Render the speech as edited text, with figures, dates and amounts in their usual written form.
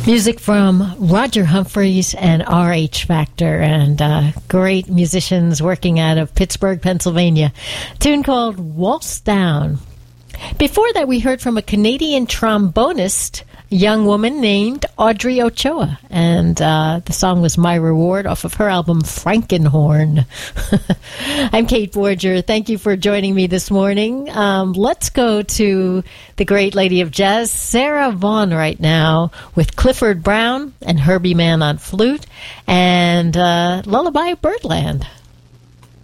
Music from Roger Humphreys and R.H. Factor, and great musicians working out of Pittsburgh, Pennsylvania. A tune called Waltz Down. Before that, we heard from a Canadian trombonist, a young woman named Audrey Ochoa, and the song was My Reward off of her album Frankenhorn. I'm Kate Borger. Thank you for joining me this morning. Let's go to the great lady of jazz, Sarah Vaughan, right now, with Clifford Brown and Herbie Mann on flute, and Lullaby of Birdland.